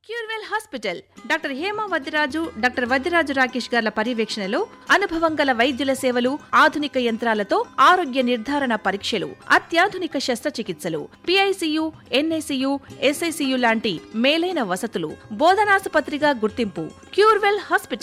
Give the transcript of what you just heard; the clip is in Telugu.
Curewell hospital doctor Hema Vaddiraju, doctor Vaddiraju Rakesh గార్ల పర్యవేక్షణలో అనుభవం గల వైద్యుల సేవలు, ఆధునిక యంత్రాలతో ఆరోగ్య నిర్ధారణ పరీక్షలు, అత్యాధునిక శస్త్రచికిత్సలు, పిఐసియు, ఎన్ఐసియు, ఎస్ఐసియు లాంటి మేలైన వసతులు, బోధనాసుపత్రిగా గుర్తింపు. Curewell hospital